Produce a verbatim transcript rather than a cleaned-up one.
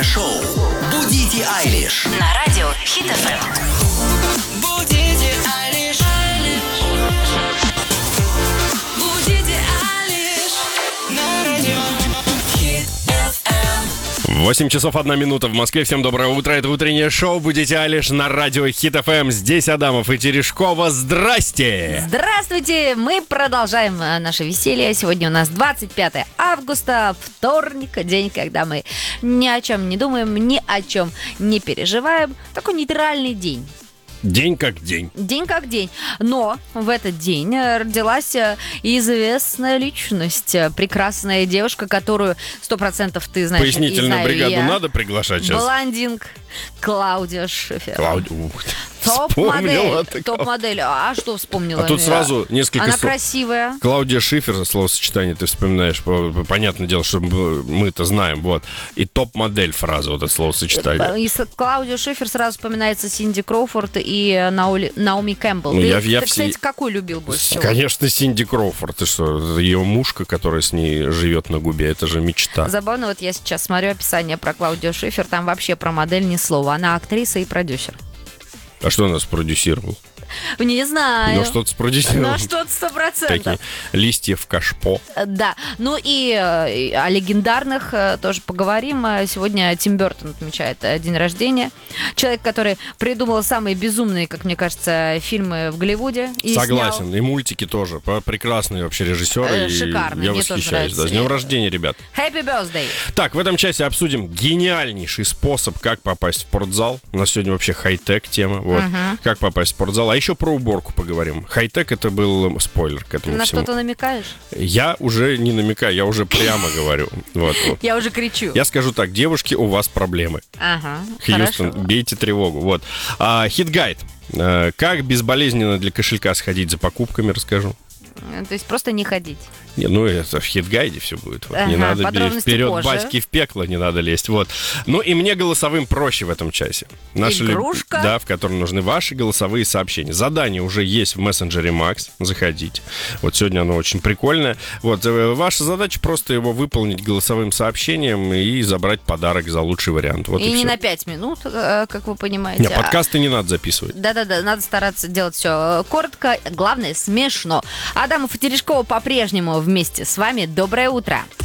утреннее шоу «Будите Айлиш» на радио Хит эф эм. Будите Айлиш, будите Айлиш на радио Хит эф эм. восемь часов одна минута в Москве. Всем доброе утро. Это утреннее шоу «Будите Айлиш» на радио Хит эф эм. Здесь Адамов и Терешкова. Здрасте! Здравствуйте! Мы продолжаем э, наше веселье. Сегодня у нас двадцать пятое августа, вторник, день, когда мы ни о чем не думаем, ни о чем не переживаем. Такой нейтральный день. День как день. День как день. Но в этот день э, родилась э, известная личность, э, прекрасная девушка, которую сто процентов ты знаешь. и Пояснительную знаю бригаду я. надо приглашать сейчас? Блондинг Клаудия Шифер. Клауди... Ух ты. Топ-модель. Вспомнила ты, Топ-модель. А что вспомнила? А тут сразу несколько Она слов. красивая. Клаудия Шифер, словосочетание ты вспоминаешь. по- Понятное дело, что мы-то знаем. Вот. И топ-модель фраза, вот это словосочетание. Из Клаудио Шифер сразу вспоминается Синди Кроуфорд и Наули- Наоми Кэмпбелл. Ну, ты, я- я ты, все- кстати, какой любил больше всего? Конечно, Синди Кроуфорд. Ты что, это ее мушка, которая с ней живет на губе, это же мечта. Забавно, вот я сейчас смотрю описание про Клаудио Шифер, там вообще про модель ни слова. Она актриса и продюсер. А что она спродюсировала? Не знаю. Ну, что-то спродюсировала. Ну, что-то сто процентов. Такие листья в кашпо. Да, ну и э, о легендарных э, тоже поговорим. Э, Сегодня Тим Бёртон отмечает э, день рождения. Человек, который придумал самые безумные, как мне кажется, фильмы в Голливуде. И Согласен. снял. И мультики тоже. По- Прекрасные вообще режиссеры. Э, и шикарно, Я мне тоже восхищаюсь. Да, нравится. с днем рождения, ребят. Happy birthday. Так, в этом часе обсудим гениальнейший способ, как попасть в спортзал. У нас сегодня вообще хай-тек тема. Вот. Как попасть в спортзал. А еще про уборку поговорим. Хай-тек — это был спойлер к этому На всему. что-то намекаешь? Я уже не намекаю, я уже прямо говорю. Вот, вот. Я уже кричу. Я скажу так, девушки, у вас проблемы. Ага, Хьюстон, хорошо. бейте тревогу. Вот. А, хит-гайд. А, как безболезненно для кошелька сходить за покупками, расскажу. То есть просто не ходить. Не, ну это в хит-гайде все будет. Вот. Не Ага, надо подробности вперед позже. батьки в пекло, не надо лезть. Вот. Ну и мне голосовым проще в этом часе. Наши люб- Игрушка. Да, в котором нужны ваши голосовые сообщения. Задание уже есть в мессенджере Макс. Заходите. Вот сегодня оно очень прикольное. Вот. э, Ваша задача просто его выполнить голосовым сообщением и забрать подарок за лучший вариант. Вот и, И не всё. на пять минут, э, как вы понимаете. Не, подкасты не надо записывать. Да-да-да, надо стараться делать все коротко, главное, смешно. Адамов и Терешкова по-прежнему вместе с вами. Доброе утро.